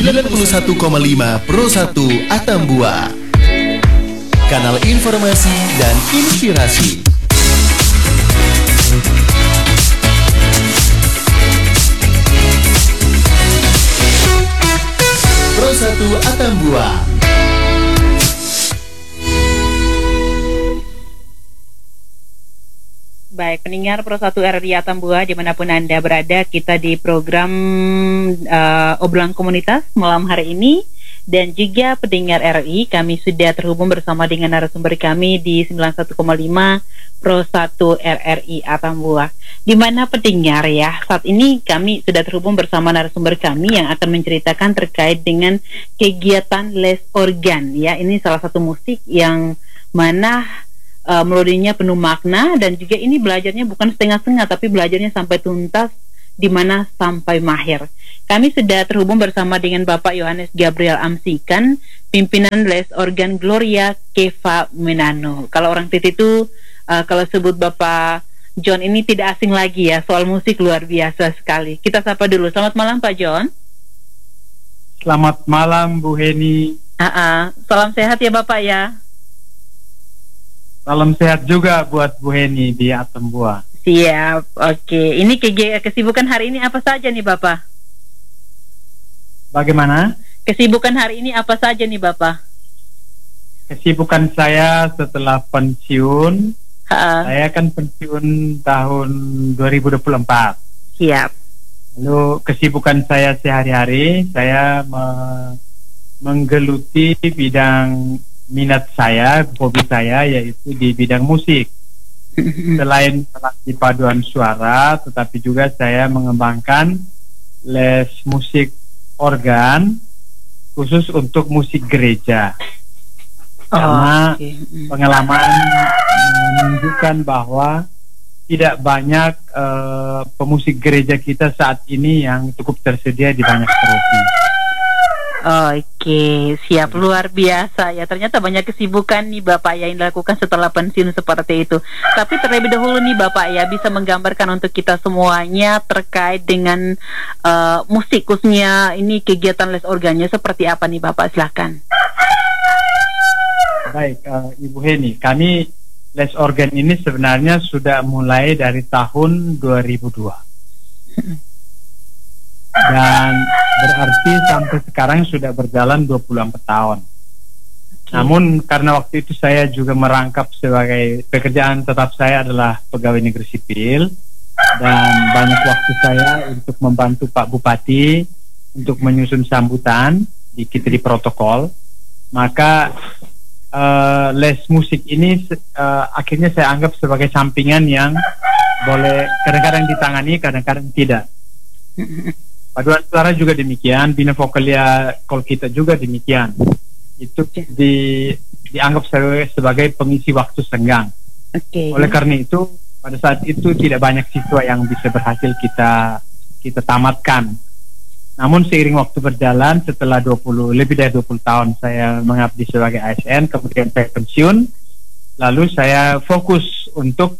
91,5 Pro 1 Atambua. Kanal informasi dan inspirasi. Pro 1 Atambua. Baik, pendengar Pro 1 RRI Atambua dimanapun Anda berada, kita di program obrolan komunitas malam hari ini. Dan juga pendengar RRI, kami sudah terhubung bersama dengan narasumber kami di 91,5 Pro 1 RRI Atambua. Di mana pendengar ya, saat ini kami sudah terhubung bersama narasumber kami yang akan menceritakan terkait dengan kegiatan les organ ya. Ini salah satu musik yang mana melodinya penuh makna, dan juga ini belajarnya bukan setengah-setengah tapi belajarnya sampai tuntas, di mana sampai mahir. Kami sudah terhubung bersama dengan Bapak Yohanes Gabriel Amsikan, pimpinan les organ Gloria Keva Menano. Kalau orang Titi itu kalau sebut Bapak John ini tidak asing lagi ya, soal musik luar biasa sekali. Kita sapa dulu. Selamat malam Pak John. Selamat malam Bu Heni. Salam sehat ya Bapak ya. Salam sehat juga buat Bu Heni di Atambua. Siap, oke. Ini kesibukan hari ini apa saja nih Bapak? Bagaimana? Kesibukan hari ini apa saja nih Bapak? Kesibukan saya setelah pensiun, saya kan pensiun tahun 2024. Siap. Lalu kesibukan saya sehari-hari, saya menggeluti bidang minat saya, hobi saya, yaitu di bidang musik. Selain melatih paduan suara, tetapi juga saya mengembangkan les musik organ khusus untuk musik gereja. Karena pengalaman menunjukkan bahwa tidak banyak pemusik gereja kita saat ini yang cukup tersedia di banyak provinsi. Oke, siap, luar biasa ya. Ternyata banyak kesibukan nih Bapak ya yang dilakukan setelah pensiun seperti itu. Tapi terlebih dahulu nih Bapak ya, bisa menggambarkan untuk kita semuanya terkait dengan musik, khususnya ini kegiatan les organnya seperti apa nih Bapak, silahkan. Baik, Ibu Heni, kami les organ ini sebenarnya sudah mulai dari tahun 2002. Dan berarti sampai sekarang sudah berjalan 24 tahun. Namun karena waktu itu saya juga merangkap sebagai pekerjaan tetap saya adalah pegawai negeri sipil, dan banyak waktu saya untuk membantu Pak Bupati untuk menyusun sambutan di kita di protokol. Maka les musik ini akhirnya saya anggap sebagai sampingan yang boleh kadang-kadang ditangani, kadang-kadang tidak. Paduan suara juga demikian, bina vokalia call kita juga demikian. Itu dianggap sebagai pengisi waktu senggang. Oleh karena itu, pada saat itu tidak banyak siswa yang bisa berhasil kita tamatkan. Namun seiring waktu berjalan, setelah lebih dari 20 tahun saya mengabdi sebagai ASN, kemudian saya pensiun, lalu saya fokus untuk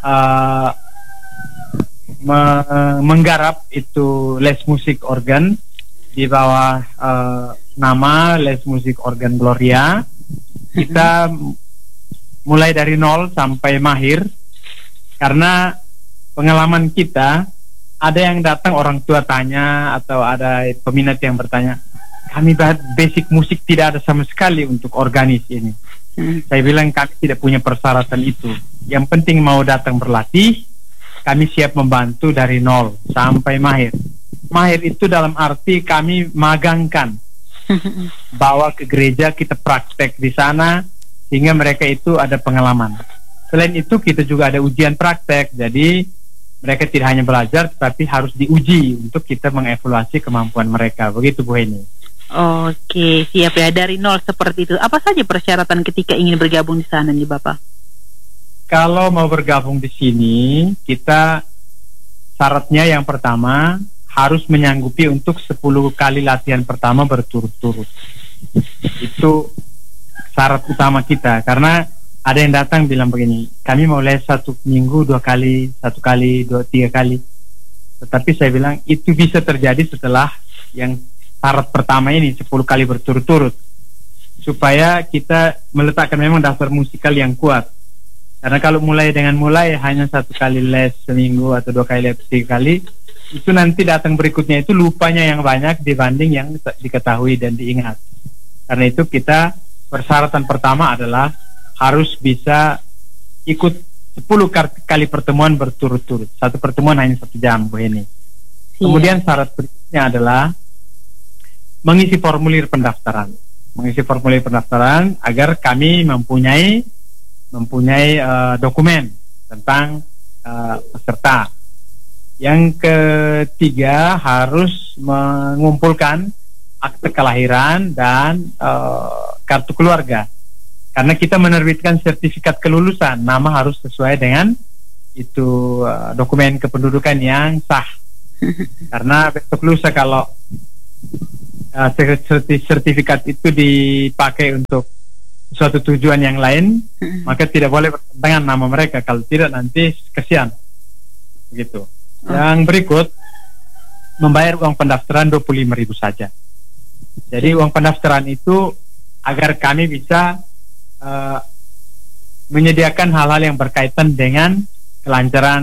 menggarap itu les musik organ di bawah nama les musik organ Gloria. Kita mulai dari nol sampai mahir, karena pengalaman kita, ada yang datang orang tua tanya atau ada peminat yang bertanya, kami basic musik tidak ada sama sekali untuk organis ini. Saya bilang kami tidak punya persyaratan itu, yang penting mau datang berlatih, kami siap membantu dari nol sampai mahir. Mahir itu dalam arti kami magangkan, bawa ke gereja, kita praktek di sana sehingga mereka itu ada pengalaman. Selain itu kita juga ada ujian praktek, jadi mereka tidak hanya belajar tetapi harus diuji untuk kita mengevaluasi kemampuan mereka. Begitu Bu Heni. Oke, siap ya, dari nol seperti itu. Apa saja persyaratan ketika ingin bergabung di sana nih Bapak? Kalau mau bergabung di sini, kita syaratnya yang pertama harus menyanggupi untuk 10 kali latihan pertama berturut-turut. Itu syarat utama kita, karena ada yang datang bilang begini, kami mau les 1 minggu 2 kali, 1 kali, 2, 3 kali. Tetapi saya bilang itu bisa terjadi setelah yang syarat pertama ini 10 kali berturut-turut, supaya kita meletakkan memang dasar musikal yang kuat. Karena kalau mulai hanya 1 kali les seminggu atau 2 kali les 3 kali, itu nanti datang berikutnya itu lupanya yang banyak dibanding yang diketahui dan diingat. Karena itu kita persyaratan pertama adalah harus bisa ikut 10 kali pertemuan berturut-turut. Satu pertemuan hanya 1 jam, Bu Heni. Kemudian syarat berikutnya adalah mengisi formulir pendaftaran. Mengisi formulir pendaftaran agar kami mempunyai dokumen tentang peserta. Yang ketiga harus mengumpulkan akte kelahiran dan kartu keluarga. Karena kita menerbitkan sertifikat kelulusan, nama harus sesuai dengan itu dokumen kependudukan yang sah. Karena besok lusa kalau sertifikat itu dipakai untuk suatu tujuan yang lain, maka tidak boleh bertentangan nama mereka. Kalau tidak nanti kesian. Begitu. Yang berikut, membayar uang pendaftaran 25.000 saja. Jadi uang pendaftaran itu agar kami bisa menyediakan hal-hal yang berkaitan dengan kelancaran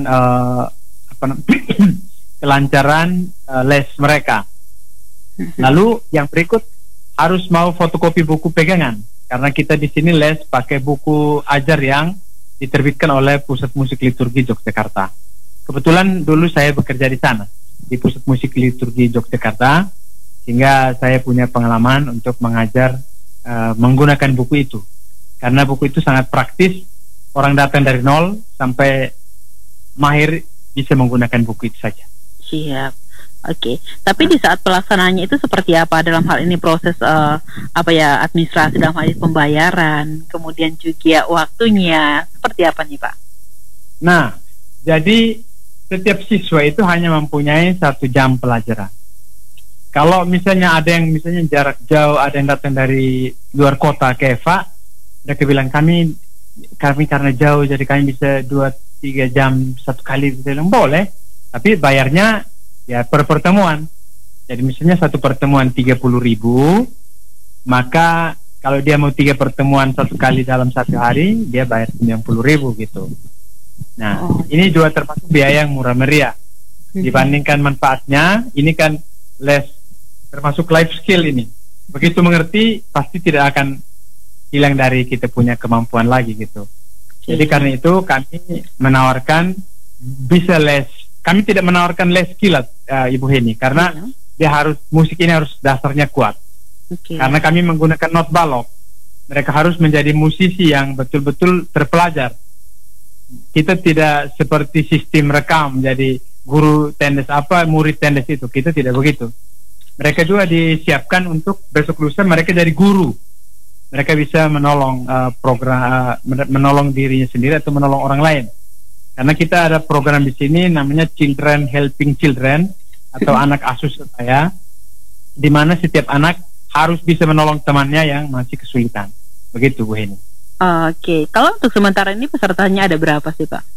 les mereka. Lalu yang berikut harus mau fotokopi buku pegangan. Karena kita di sini les pakai buku ajar yang diterbitkan oleh Pusat Musik Liturgi Yogyakarta. Kebetulan dulu saya bekerja di sana, di Pusat Musik Liturgi Yogyakarta, sehingga saya punya pengalaman untuk mengajar menggunakan buku itu. Karena buku itu sangat praktis, orang datang dari nol sampai mahir bisa menggunakan buku itu saja. Siap. Oke, tapi di saat pelaksanaannya itu seperti apa dalam hal ini proses administrasi dalam hal ini pembayaran, kemudian juga waktunya seperti apa nih Pak? Nah, jadi setiap siswa itu hanya mempunyai 1 jam pelajaran. Kalau misalnya ada yang jarak jauh, ada yang datang dari luar kota ke Eva, mereka bilang kami karena jauh jadi kami bisa 2-3 jam 1 kali, bilang boleh, tapi bayarnya ya per pertemuan. Jadi misalnya 1 pertemuan 30.000, maka kalau dia mau 3 pertemuan 1 kali dalam 1 hari, dia bayar 90.000 gitu. Nah, ini juga termasuk biaya yang murah meriah dibandingkan manfaatnya. Ini kan les termasuk life skill ini. Begitu mengerti, pasti tidak akan hilang dari kita punya kemampuan lagi gitu. Jadi karena itu kami menawarkan bisa les. Kami tidak menawarkan les kilat, Ibu Heni, karena dia harus, musik ini harus dasarnya kuat. Karena kami menggunakan not balok, mereka harus menjadi musisi yang betul-betul terpelajar. Kita tidak seperti sistem rekam, jadi guru tendes murid tendes itu. Kita tidak begitu. Mereka juga disiapkan untuk besok lusa mereka jadi guru. Mereka bisa menolong menolong dirinya sendiri atau menolong orang lain. Karena kita ada program di sini namanya Children Helping Children atau anak asuh saya, di mana setiap anak harus bisa menolong temannya yang masih kesulitan. Begitu Bu Heni. Oke, kalau untuk sementara ini pesertanya ada berapa sih Pak?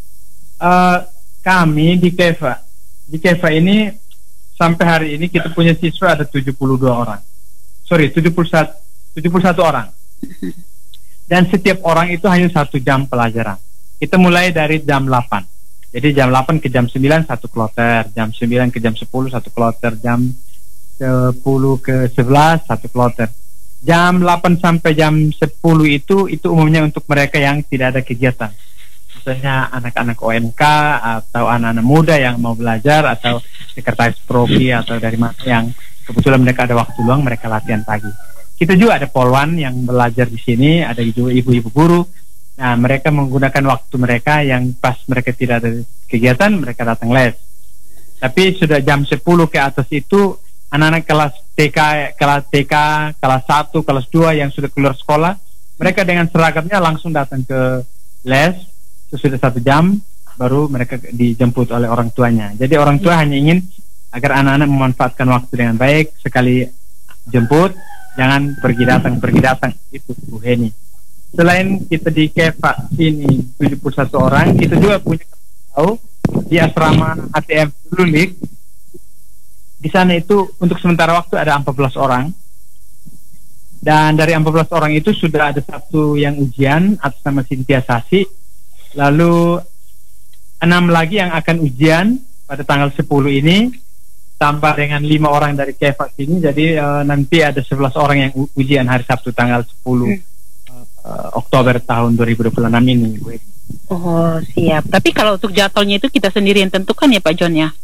Kami di Keva ini sampai hari ini kita punya siswa ada 72 orang. 71 orang. Dan setiap orang itu hanya 1 jam pelajaran. Kita mulai dari jam 8. Jadi jam 8 ke jam 9 1 kloter, jam 9 ke jam 10 1 kloter, jam 10 ke 11 1 kloter. Jam 8 sampai jam 10 itu umumnya untuk mereka yang tidak ada kegiatan. Misalnya anak-anak OMK atau anak-anak muda yang mau belajar, atau sekretaris profi atau dari mana yang kebetulan mereka ada waktu luang, mereka latihan pagi. Kita juga ada polwan yang belajar di sini, ada juga ibu-ibu guru. Nah, mereka menggunakan waktu mereka yang pas mereka tidak ada kegiatan, mereka datang les. Tapi sudah jam 10 ke atas itu anak-anak kelas TK, kelas 1, kelas 2 yang sudah keluar sekolah, mereka dengan seragamnya langsung datang ke les. Sudah 1 jam baru mereka dijemput oleh orang tuanya. Jadi orang tua hanya ingin agar anak-anak memanfaatkan waktu dengan baik, sekali jemput jangan pergi datang itu Bu Heni. Selain kita di Keva ini 71 orang, kita juga punya tahu di asrama HTM Lulik di sana itu untuk sementara waktu ada 14 orang. Dan dari 14 orang itu sudah ada satu yang ujian atas nama Cynthia Sasi. Lalu 6 lagi yang akan ujian pada tanggal 10 ini, tambah dengan 5 orang dari Kefas ini. Jadi nanti ada 11 orang yang ujian hari Sabtu tanggal 10 Oktober tahun 2026 ini. Oh, siap. Tapi kalau untuk jadwalnya itu kita sendiri yang tentukan ya Pak John ya?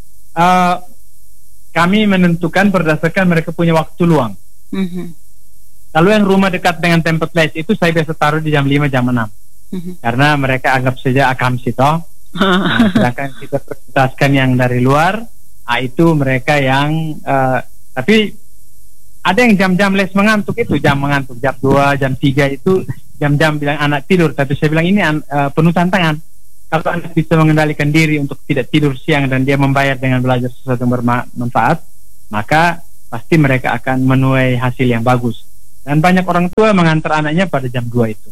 Kami menentukan berdasarkan mereka punya waktu luang. Lalu yang rumah dekat dengan tempat les itu saya biasa taruh di jam 5, jam 6. Karena mereka anggap saja akamsi toh. Nah, sedangkan kita prioritaskan yang dari luar, itu mereka yang tapi ada yang jam-jam les mengantuk itu jam 2, jam 3 itu jam-jam bilang anak tidur. Tapi saya bilang ini penuh tantangan. Kalau anak bisa mengendalikan diri untuk tidak tidur siang dan dia membayar dengan belajar sesuatu yang bermanfaat, maka pasti mereka akan menuai hasil yang bagus. Dan banyak orang tua mengantar anaknya pada jam 2 itu.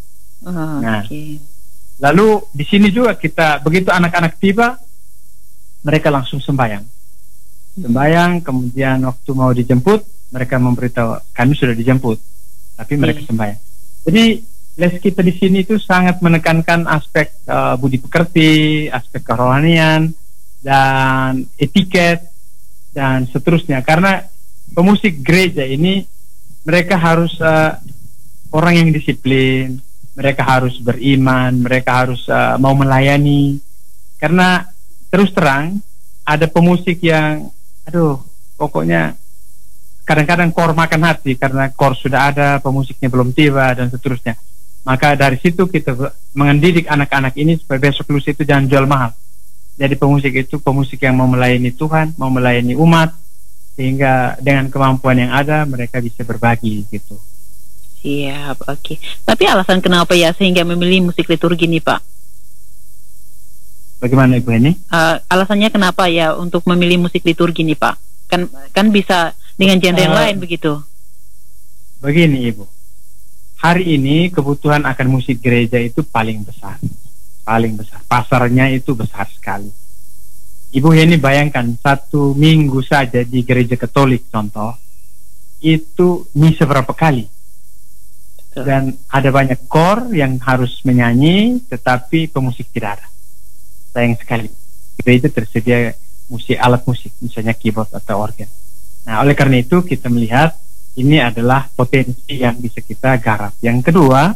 Lalu di sini juga kita, begitu anak-anak tiba, mereka langsung sembahyang, kemudian waktu mau dijemput, mereka memberitahu kami sudah dijemput, tapi mereka sembahyang. Jadi les kita di sini itu sangat menekankan aspek budi pekerti, aspek kerohanian, dan etiket, dan seterusnya. Karena pemusik gereja ini mereka harus orang yang disiplin, mereka harus beriman, mereka harus mau melayani. Karena terus terang ada pemusik yang, pokoknya kadang-kadang kor makan hati karena kor sudah ada, pemusiknya belum tiba dan seterusnya. Maka dari situ kita mendidik anak-anak ini supaya besok lusa itu jangan jual mahal. Jadi pemusik itu pemusik yang mau melayani Tuhan, mau melayani umat, sehingga dengan kemampuan yang ada mereka bisa berbagi gitu. Siap, oke. Tapi alasan kenapa ya sehingga memilih musik liturgi nih Pak? Bagaimana Ibu Heni? Alasannya kenapa ya untuk memilih musik liturgi nih Pak? Kan bisa dengan genre yang lain begitu. Begini Ibu, hari ini kebutuhan akan musik gereja itu paling besar. Pasarnya itu besar sekali. Ibu Heni bayangkan 1 minggu saja di gereja Katolik contoh, itu misa berapa kali? Dan ada banyak kor yang harus menyanyi, tetapi pemusik tidak ada. Sayang sekali. Gereja tersedia alat musik, misalnya keyboard atau organ. Nah, oleh karena itu kita melihat ini adalah potensi yang bisa kita garap. Yang kedua,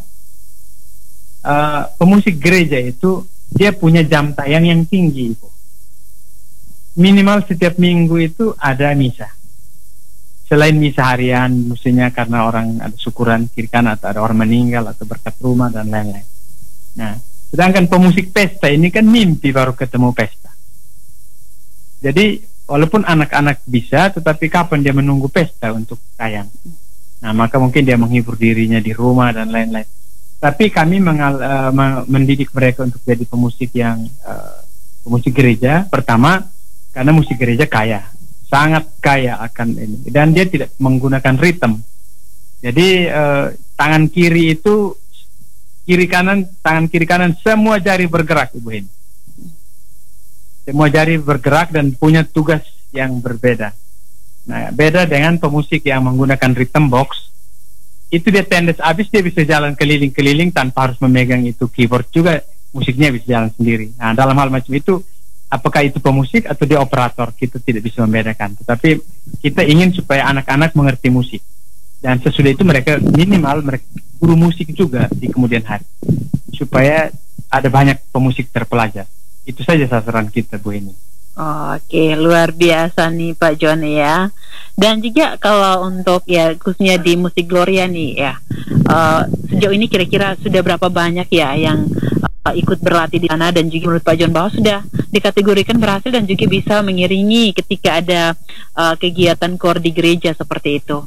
pemusik gereja itu dia punya jam tayang yang tinggi, Ibu. Minimal setiap minggu itu ada misa. Selain misa harian, mestinya karena orang ada syukuran kiri kanan atau ada orang meninggal atau berkat rumah dan lain-lain. Nah, sedangkan pemusik pesta ini kan mimpi baru ketemu pesta. Jadi walaupun anak-anak bisa, tetapi kapan dia menunggu pesta untuk tayang? Nah, maka mungkin dia menghibur dirinya di rumah dan lain-lain. Tapi kami mendidik mereka untuk jadi pemusik yang pemusik gereja. Pertama, karena musik gereja kaya, sangat kaya akan ini, dan dia tidak menggunakan ritme. Jadi tangan kiri itu tangan kiri kanan semua jari bergerak, Ibu Heni. Semua jari bergerak dan punya tugas yang berbeda. Nah, beda dengan pemusik yang menggunakan rhythm box. Itu dia tendes habis, dia bisa jalan keliling-keliling tanpa harus memegang itu keyboard juga, musiknya bisa jalan sendiri. Nah, dalam hal macam itu, apakah itu pemusik atau dia operator, kita tidak bisa membedakan. Tetapi kita ingin supaya anak-anak mengerti musik, dan sesudah itu mereka guru musik juga di kemudian hari, supaya ada banyak pemusik terpelajar. Itu saja sasaran kita, Bu ini. Oke, luar biasa nih Pak John ya. Dan juga kalau untuk ya khususnya di musik Gloria nih ya, sejauh ini kira-kira sudah berapa banyak ya yang ikut berlatih di sana, dan juga menurut Pak John bahwa sudah dikategorikan berhasil dan juga bisa mengiringi ketika ada kegiatan kor di gereja seperti itu?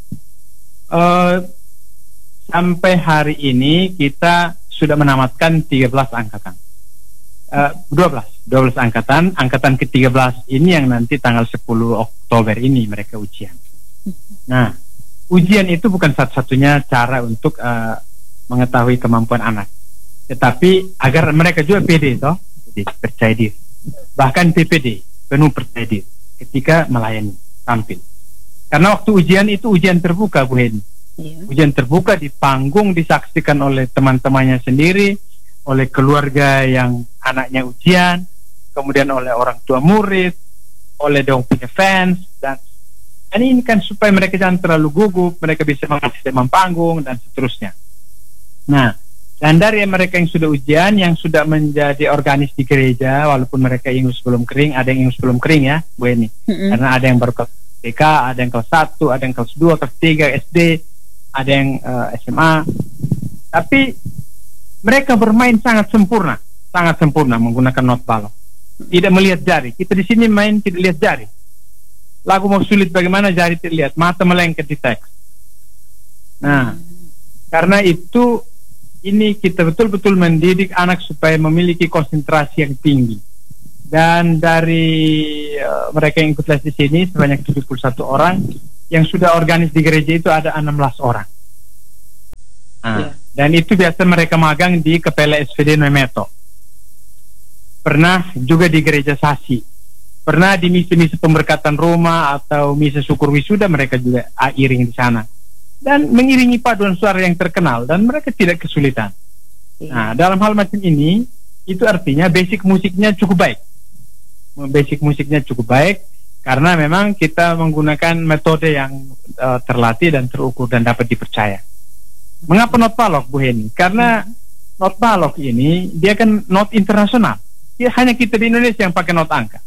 Sampai hari ini kita sudah menamatkan 13 angkatan. 12 angkatan ke-13 ini yang nanti tanggal 10 Oktober ini mereka ujian. Nah, ujian itu bukan satu-satunya cara untuk mengetahui kemampuan anak, tetapi agar mereka juga pede toh, jadi percaya diri. Bahkan PPD, penuh percaya diri. ketika melayani tampil. Karena waktu ujian itu ujian terbuka, Bu Heni. Ujian terbuka di panggung, disaksikan oleh teman-temannya sendiri, oleh keluarga yang anaknya ujian, kemudian oleh orang tua murid, oleh dong punya fans, dan ini kan supaya mereka jangan terlalu gugup, mereka bisa mengakses demam panggung dan seterusnya. Nah, dan dari mereka yang sudah ujian, yang sudah menjadi organis di gereja, walaupun mereka ingus belum kering, ada yang ingus belum kering ya, Bu Eni. Karena ada yang baru kelas TK, ada yang kelas 1, ada yang kelas 2, kelas 3, SD, ada yang SMA. Tapi mereka bermain sangat sempurna menggunakan not balok. Tidak melihat jari. Kita di sini main tidak lihat jari. Lagu mau sulit bagaimana jari tidak lihat, mata melengket di teks. Nah, karena itu ini kita betul-betul mendidik anak supaya memiliki konsentrasi yang tinggi. Dan dari mereka yang ikut les di sini sebanyak 71 orang, yang sudah organis di gereja itu ada 16 orang. Nah, dan itu biasa mereka magang di Kepala SVD Noemeto. Pernah juga di gereja Sasi. Pernah di misi-misi pemberkatan Roma atau misi syukur wisuda, mereka juga iring di sana. Dan mengiringi paduan suara yang terkenal, dan mereka tidak kesulitan. Nah, dalam hal macam ini, itu artinya basic musiknya cukup baik. Karena memang kita menggunakan metode yang terlatih dan terukur dan dapat dipercaya. Mengapa not balok, Bu Heni? Karena not balok ini dia kan not internasional. Ya, hanya kita di Indonesia yang pakai not angka.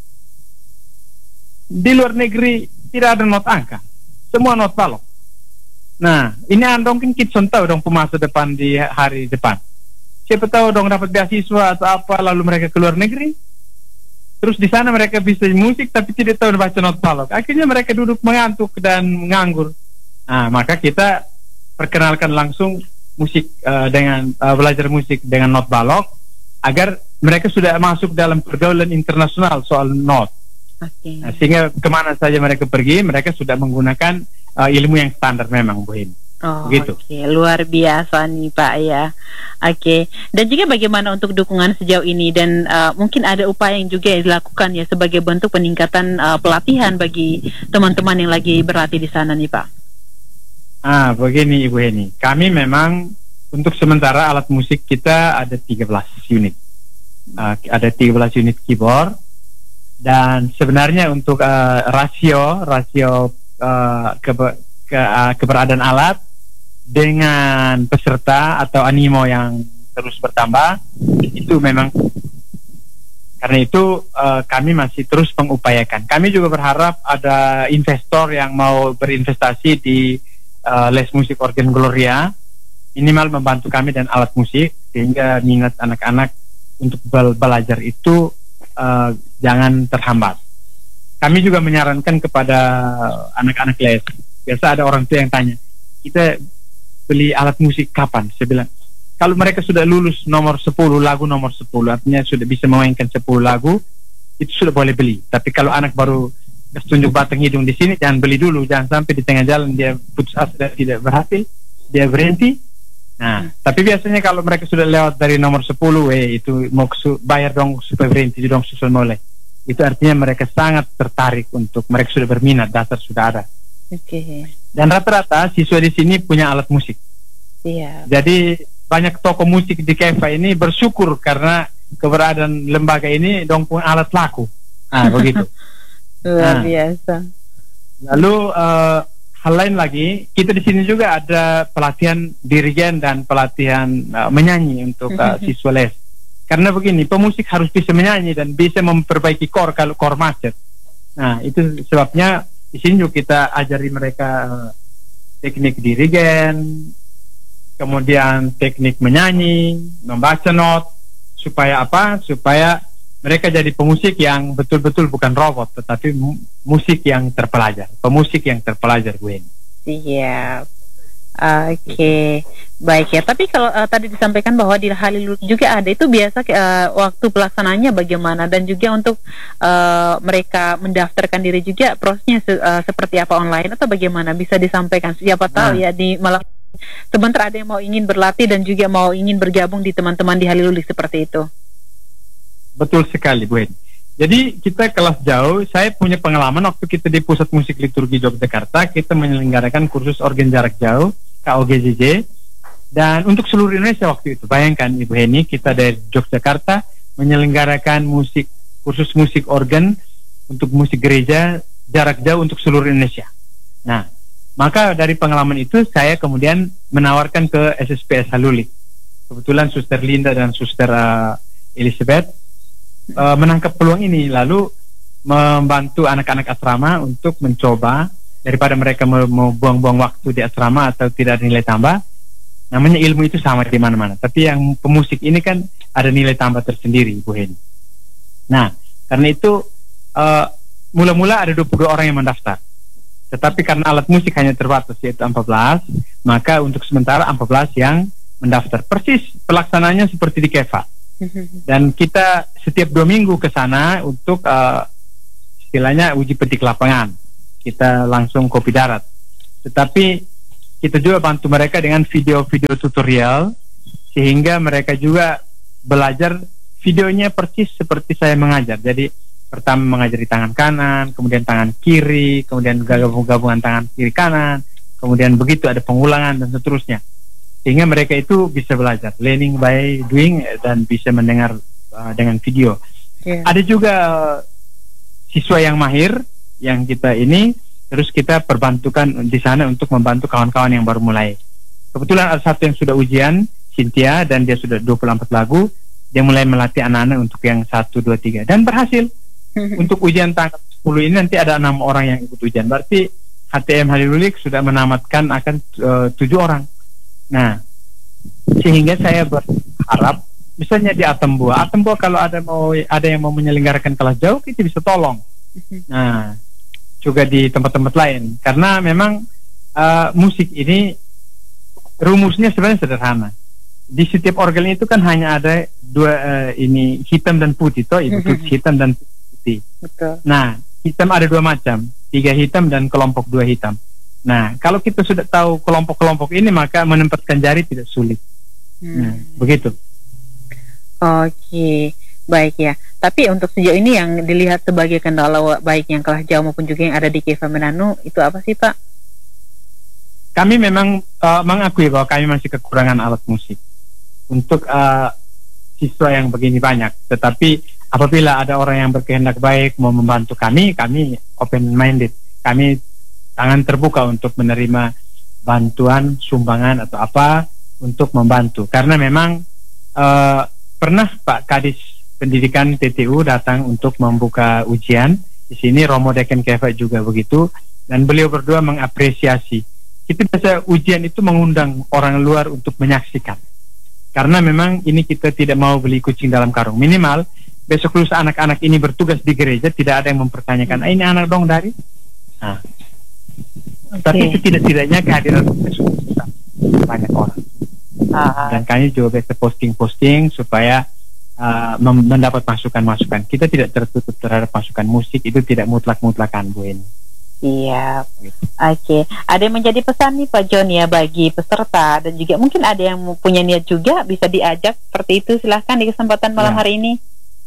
Di luar negeri tidak ada not angka, semua not balok. Nah, ini andong kan kita tahu dong masa depan di hari depan. Siapa tahu dong dapat beasiswa atau apa, lalu mereka ke luar negeri. Terus di sana mereka bisa musik tapi tidak tahu baca not balok. Akhirnya mereka duduk mengantuk dan menganggur. Nah, maka kita perkenalkan langsung musik dengan belajar musik dengan not balok agar mereka sudah masuk dalam pergaulan internasional soal not. Nah, sehingga kemana saja mereka pergi, mereka sudah menggunakan ilmu yang standar memang, Bu Heni. Begitu. Luar biasa nih Pak ya. Dan juga bagaimana untuk dukungan sejauh ini, dan mungkin ada upaya yang juga dilakukan ya sebagai bentuk peningkatan pelatihan bagi teman-teman yang lagi berlatih di sana nih Pak. Begini Ibu Heni, kami memang untuk sementara alat musik kita ada 13 unit. Ada 13 unit keyboard, dan sebenarnya untuk rasio keberadaan alat dengan peserta atau animo yang terus bertambah, itu memang karena itu kami masih terus mengupayakan. Kami juga berharap ada investor yang mau berinvestasi di les musik organ Gloria, minimal membantu kami dan alat musik sehingga minat anak-anak untuk belajar itu jangan terhambat. Kami juga menyarankan kepada anak-anak les. Biasa ada orang tua yang tanya, kita beli alat musik kapan? Saya bilang, kalau mereka sudah lulus nomor 10, lagu nomor 10, artinya sudah bisa memainkan 10 lagu, itu sudah boleh beli. Tapi kalau anak baru tunjuk batang hidung di sini, jangan beli dulu. Jangan sampai di tengah jalan dia putus asa dan tidak berhasil, dia berhenti. Nah, tapi biasanya kalau mereka sudah lewat dari nomor 10, itu mau bayar dong supaya berhenti dong, susul mulai. Itu artinya mereka sangat tertarik untuk, mereka sudah berminat, dasar sudah ada. Dan rata-rata siswa di sini punya alat musik. Jadi banyak toko musik di Kefa ini bersyukur karena keberadaan lembaga ini dong punya alat laku. Begitu. Luar biasa. Lalu hal lain lagi, kita di sini juga ada pelatihan dirigen dan pelatihan menyanyi untuk siswa les. Karena begini, pemusik harus bisa menyanyi dan bisa memperbaiki core kalau core macet. Nah, itu sebabnya di sini juga kita ajari mereka teknik dirigen, kemudian teknik menyanyi, membaca not, supaya apa? Supaya mereka jadi pemusik yang betul-betul bukan robot, tetapi musik yang terpelajar, pemusik yang terpelajar, Gwen. Siap. Baik ya. Tapi kalau tadi disampaikan bahwa di Halilul juga ada, itu biasa waktu pelaksananya bagaimana, dan juga untuk mereka mendaftarkan diri juga prosesnya seperti apa, online atau bagaimana, bisa disampaikan? Siapa tahu ya di malam sebentar ada yang mau ingin berlatih dan juga mau ingin bergabung di teman-teman di Halilul seperti itu. Betul sekali, Bu Edi. Jadi kita kelas jauh, saya punya pengalaman waktu kita di Pusat Musik Liturgi Yogyakarta, kita menyelenggarakan kursus organ jarak jauh, KOGJJ, dan untuk seluruh Indonesia waktu itu. Bayangkan Ibu Heni, kita dari Yogyakarta menyelenggarakan kursus musik organ untuk musik gereja jarak jauh untuk seluruh Indonesia. Nah, maka dari pengalaman itu saya kemudian menawarkan ke SSPS Halulik. Kebetulan Suster Linda dan Suster Elizabeth menangkap peluang ini, lalu membantu anak-anak asrama untuk mencoba, daripada mereka mau buang-buang waktu di asrama atau tidak ada nilai tambah. Namanya ilmu itu sama di mana-mana, tapi yang pemusik ini kan ada nilai tambah tersendiri, Bu Heni. Nah, karena itu mula-mula ada 22 orang yang mendaftar. Tetapi karena alat musik hanya terbatas yaitu 14, maka untuk sementara 14 yang mendaftar. Persis pelaksananya seperti di KEFA. Dan kita setiap 2 minggu ke sana untuk istilahnya uji petik lapangan. Kita langsung kopi darat. Tetapi kita juga bantu mereka dengan video-video tutorial, sehingga mereka juga belajar videonya persis seperti saya mengajar. Jadi pertama mengajari tangan kanan, kemudian tangan kiri, kemudian gabungan tangan kiri kanan, kemudian begitu ada pengulangan dan seterusnya. Sehingga mereka itu bisa belajar, learning by doing, dan bisa mendengar dengan video. Ada juga siswa yang mahir yang kita ini, terus kita perbantukan di sana untuk membantu kawan-kawan yang baru mulai. Kebetulan ada satu yang sudah ujian, Cynthia, dan dia sudah 24 lagu. Dia mulai melatih anak-anak untuk yang 1, 2, 3, dan berhasil. Untuk ujian tanggal 10 ini nanti ada 6 orang yang ikut ujian. Berarti HTM Halulik sudah menamatkan akan 7 orang. Nah, sehingga saya berharap misalnya di Atambua kalau ada yang mau menyelenggarakan kelas jauh, kita bisa tolong. Nah, juga di tempat-tempat lain, karena memang musik ini rumusnya sebenarnya sederhana. Di setiap organ itu kan hanya ada 2 ini hitam dan putih, hitam dan putih. Betul. Nah, hitam ada 2 macam, 3 hitam dan kelompok 2 hitam. Nah, kalau kita sudah tahu kelompok-kelompok ini, maka menempatkan jari tidak sulit. Nah, begitu. Oke, baik ya. Tapi untuk sejauh ini yang dilihat sebagai kendala, baik yang kelas jauh maupun juga yang ada di KEFA Mananu, itu apa sih, Pak? Kami memang mengakui bahwa kami masih kekurangan alat musik untuk siswa yang begini banyak. Tetapi apabila ada orang yang berkehendak baik mau membantu kami open minded. Kami tangan terbuka untuk menerima bantuan, sumbangan atau apa untuk membantu. Karena memang pernah Pak Kadis Pendidikan TTU datang untuk membuka ujian di sini. Romo Deken KEFA juga begitu, dan beliau berdua mengapresiasi. Kita biasa ujian itu mengundang orang luar untuk menyaksikan, karena memang ini kita tidak mau beli kucing dalam karung. Minimal besok lusa anak-anak ini bertugas di gereja, tidak ada yang mempertanyakan ini anak dong dari. Nah, tapi setidak-tidaknya kehadiran banyak orang. Dan kami juga biasa posting-posting supaya mendapat masukan-masukan. Kita tidak tertutup terhadap masukan musik, itu tidak mutlak-mutlakan, Bu Eni. Iya. Oke. Ada yang menjadi pesan nih Pak John ya bagi peserta, dan juga mungkin ada yang punya niat juga bisa diajak seperti itu. Silahkan di kesempatan malam hari ini.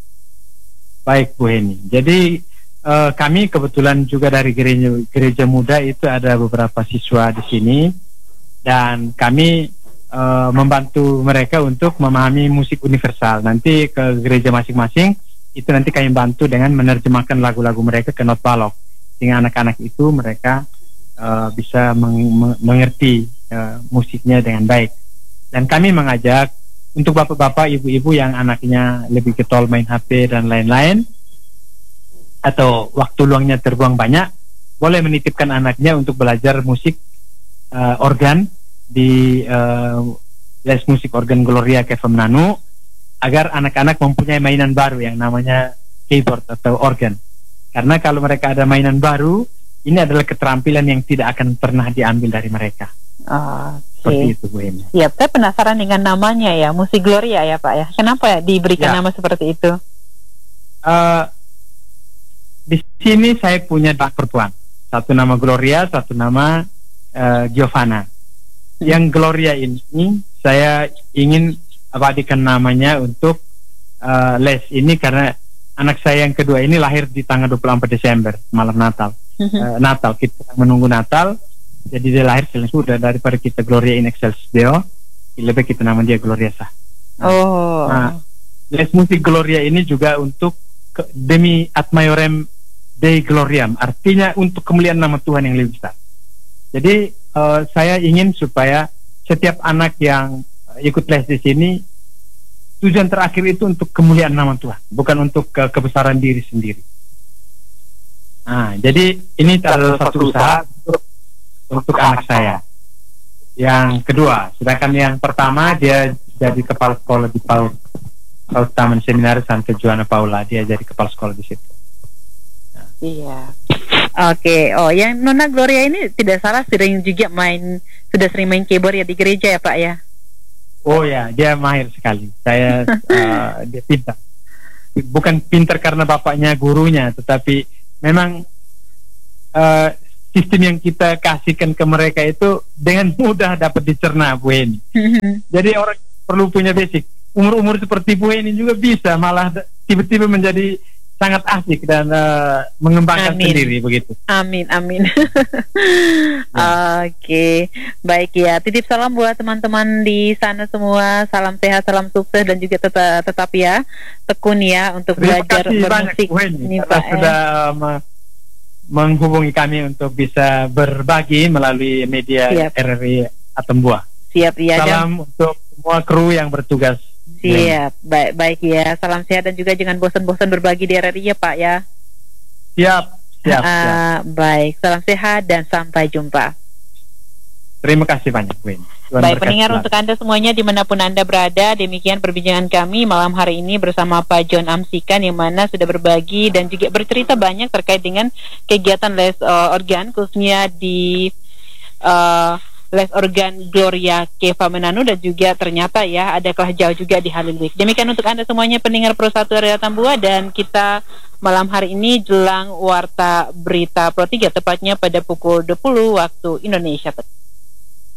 Baik, Bu Eni. Jadi kami kebetulan juga dari gereja muda itu ada beberapa siswa di sini, dan kami membantu mereka untuk memahami musik universal. Nanti ke gereja masing-masing itu nanti kami bantu dengan menerjemahkan lagu-lagu mereka ke not balok, sehingga anak-anak itu mereka bisa mengerti musiknya dengan baik. Dan kami mengajak untuk bapak-bapak, ibu-ibu yang anaknya lebih getol main HP dan lain-lain, atau waktu luangnya terbuang banyak, boleh menitipkan anaknya untuk belajar musik organ di les musik organ Gloria KEFA Mananu, agar anak-anak mempunyai mainan baru yang namanya keyboard atau organ. Karena kalau mereka ada mainan baru, ini adalah keterampilan yang tidak akan pernah diambil dari mereka. Seperti itu, Bu Eni. Iya, saya penasaran dengan namanya ya, musik Gloria ya Pak ya. Kenapa ya diberikan nama seperti itu? Di sini saya punya 2 perempuan. Satu nama Gloria, satu nama Giovanna. Yang Gloria ini saya ingin abadikan namanya untuk les ini, karena anak saya yang kedua ini lahir di tanggal 24 Desember, malam Natal. Natal, kita menunggu Natal. Jadi dia lahir sudah daripada kita Gloria in Excelsis Deo, lebih kita nama dia Gloria Sah. Nah, les musik Gloria ini juga untuk demi ad maiorem Dei Gloriam, artinya untuk kemuliaan nama Tuhan yang lebih besar. Jadi saya ingin supaya setiap anak yang ikut les di sini, tujuan terakhir itu untuk kemuliaan nama Tuhan, bukan untuk kebesaran diri sendiri. Nah, jadi ini adalah satu usaha untuk anak saya. Yang kedua, sedangkan yang pertama dia jadi kepala sekolah di Paut Taman Seminar Santa Joanna Paula, dia jadi kepala sekolah di situ. Nah. Iya. Oke. Oh, yang Nona Gloria ini tidak salah sudah sering main keyboard ya di gereja ya Pak ya? Oh ya, dia mahir sekali. Saya dia pintar. Bukan pintar karena bapaknya gurunya, tetapi memang sistem yang kita kasihkan ke mereka itu dengan mudah dapat dicerna Bu Eni. Jadi orang perlu punya basic. Umur-umur seperti Bu Eni juga bisa malah tiba-tiba menjadi sangat asik dan mengembangkan sendiri begitu. Amin. Oke, baik ya. Titip salam buat teman-teman di sana semua. Salam sehat, salam sukses dan juga tetap ya tekun ya untuk belajar bermusik. Ini Pak sudah menghubungi kami untuk bisa berbagi melalui media RRI Atambua. Siap ya. Salam untuk semua kru yang bertugas. Siap, baik ya. Salam sehat dan juga jangan bosan-bosan berbagi di RRI ya Pak ya. Siap. Baik, salam sehat dan sampai jumpa. Terima kasih banyak, Win. Baik pendengar, untuk Anda semuanya dimanapun Anda berada, demikian perbincangan kami malam hari ini bersama Pak John Amsikan, yang mana sudah berbagi dan juga bercerita banyak terkait dengan kegiatan les organ, khususnya di les organ Gloria Keva Menanu, dan juga ternyata ya ada kelah jauh juga di Haliluik. Demikian untuk Anda semuanya pendengar Pro 1 RRI Atambua, dan kita malam hari ini jelang Warta Berita Pro 3 tepatnya pada pukul 20 waktu Indonesia.